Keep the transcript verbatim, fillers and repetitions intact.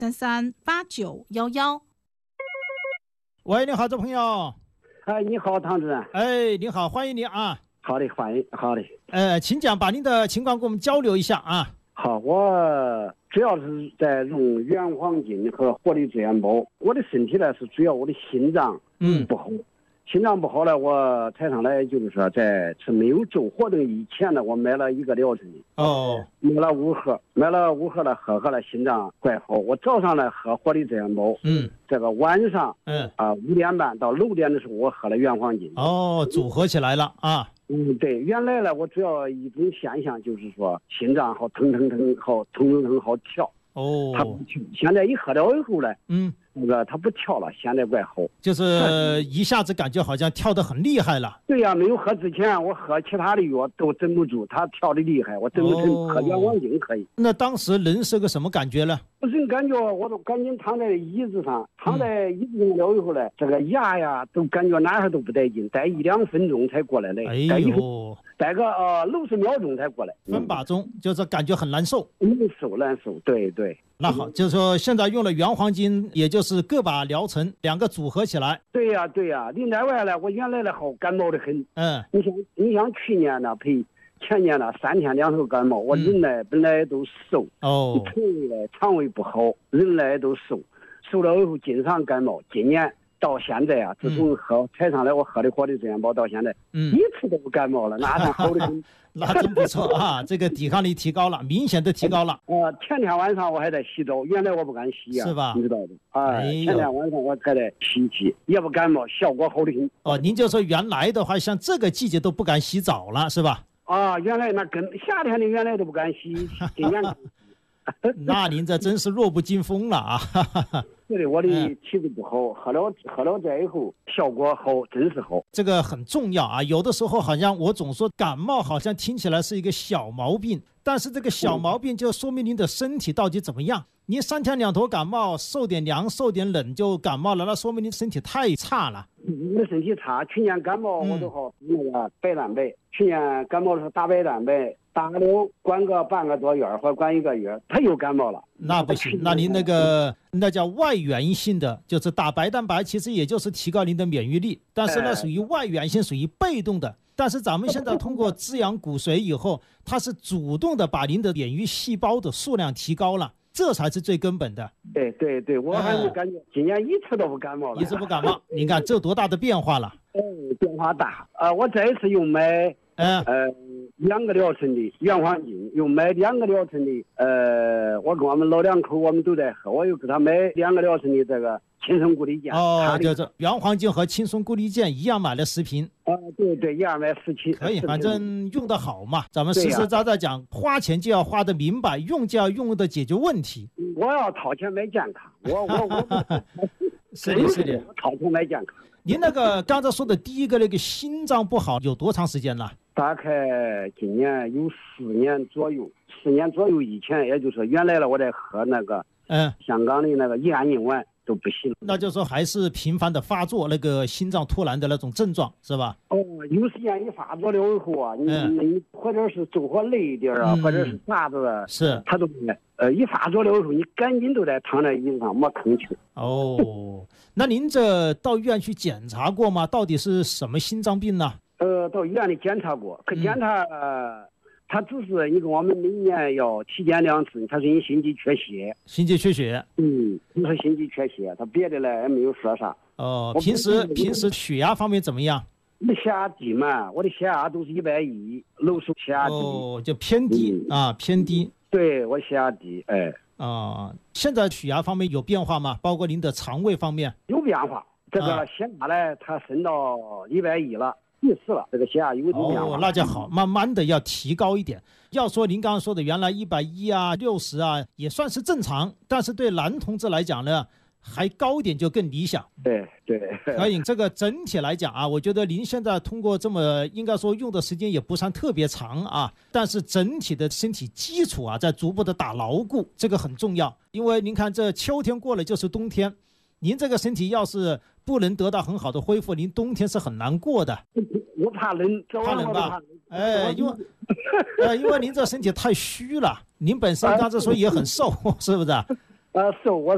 三三八九幺幺。 喂，你好，这朋友。 哎，你好，唐主任。 哎，你好，欢迎你啊。 好的，欢迎，好的。 呃，请讲，把您的情况跟我们交流一下啊。 好，我主要是在用原黄金和活力资源包。我的身体呢是主要我的心脏嗯不好。嗯心脏不好了，我才上来就是说，在是没有做活动以前呢，我买了一个疗程哦， 买了五盒，买了五盒了，喝喝了，心脏怪好。我早上呢喝活力资源包， 嗯， 这个晚上嗯啊五点半到六点的时候，我喝了原黄金。 哦，组合起来了啊。 嗯，对，原来呢，我主要一种现象就是说，心脏好腾腾腾，好腾腾腾，好跳。 哦， 它不跳。现在一喝了以后呢， 嗯， 那个它不跳了，现在怪好， 就是一下子感觉好像跳得很厉害了。 对呀、啊，没有喝之前，我喝其他的药都镇不住，它跳的厉害，我镇不住，喝原黄金可以。 那当时人是个什么感觉呢？ 不是感觉，我都赶紧躺在椅子上，躺在椅子上了以后呢，嗯、这个牙呀都感觉哪儿都不带劲，待一两分钟才过来的， 哎呦， 待个呃六十秒钟才过来， 分把钟，就是感觉很难受， 难受难受，对对。 那好，就是说现在用了原黄金，也就是各把疗程两个组合起来。 对呀、啊、对呀、啊，另外呢，我原来呢好感冒的很， 嗯， 你想你想去年呢陪。前年呢，三天两头感冒，我人呢、嗯、本来都瘦， 哦， 肠胃呢肠胃不好，人呢都瘦，瘦了以后经常感冒。今年到现在啊，自从喝才上来我喝的活力资源包到现在，嗯，一次都不感冒了，那算好的很。 那真不错啊，这个抵抗力提高了，明显的提高了。 呃，前天晚上我还在洗澡，原来我不敢洗啊， 是吧？ 你知道的啊、呃哎，前天晚上我还在洗洗，也不感冒，效果好的很。 哦，您就说原来的话，像这个季节都不敢洗澡了，是吧？ 啊，原来那跟夏天的原来都不敢洗，今年那您这真是弱不禁风了啊！ 对的，我的体质不好，喝了喝了这以后效果好，真是好。 这个很重要啊！有的时候好像我总说感冒，好像听起来是一个小毛病，但是这个小毛病就说明您的身体到底怎么样。您三天两头感冒，受点凉受点冷就感冒了，那说明您身体太差了。 我的身体差，去年感冒我都好那个白蛋白，去年感冒的时候打白蛋白，打了管个半个多月或管一个月，他又感冒了。 那不行，那您那个那叫外源性的，就是打白蛋白，其实也就是提高您的免疫力，但是呢属于外源性，属于被动的。但是咱们现在通过滋养骨髓以后，它是主动的把您的免疫细胞的数量提高了。这才是最根本的。 对对对，我还是感觉今年一次都不感冒了。 一次不感冒，你看这多大的变化了？ 哎，变化大啊、呃！我这一次又买， 嗯呃，两个疗程的原黄金，又买两个疗程的，呃，我跟我们老两口我们都在喝，我又给他买两个疗程的这个青松固力健。 哦，就是原黄金和青松固力健一样买了十瓶。 啊、呃，对对，一样买十七。 可以，反正用得好嘛。咱们实实在在讲，花钱就要花得明白，用就要用得解决问题。 我要掏钱买健康，我我我。 是的，是的， 我掏钱买健康。 您那个刚才说的第一个那个心脏不好有多长时间了？ 大概今年有四年左右，四年左右以前，也就是原来了我在喝那个， 嗯， 香港的那个益安宁丸都不行。 那就说还是频繁的发作那个心脏突然的那种症状是吧？ 哦，有时间一发作了以后啊，你、嗯、你或者是走活累一点啊、嗯，或者是啥子， 是他都呃一发作了以后，你赶紧都得躺在椅子上没吭气。 哦，那您这到医院去检查过吗？到底是什么心脏病呢？ 呃，到医院里检查过，可检查、嗯、呃，他只是你跟我们每年要体检两次，他说你心肌缺血。 心肌缺血。 嗯，你说心肌缺血，他别的呢也没有说啥。 哦，平时平时血压方面怎么样？ 我的血压低嘛，我的血压都是一百一，楼数血压低。 哦，就偏低、嗯、啊，偏低。 对，我血压低，哎。 啊，现在血压方面有变化吗？包括您的肠胃方面？ 有变化，这个血压呢，它升到一百一了。第四了，这个血压有点变化。 哦，那就好，慢慢的要提高一点。要说您刚刚说的原来一百一啊、六十啊，也算是正常，但是对男同志来讲呢，还高一点就更理想。 对对， 所以这个整体来讲啊，我觉得您现在通过这么应该说用的时间也不算特别长啊，但是整体的身体基础啊在逐步的打牢固，这个很重要。因为您看这秋天过了就是冬天，您这个身体要是不能得到很好的恢复，您冬天是很难过的。 我怕冷， 怕冷吧？哎，因为呃，因为您这身体太虚了，您本身刚才说也很瘦，是不是？ 呃，瘦我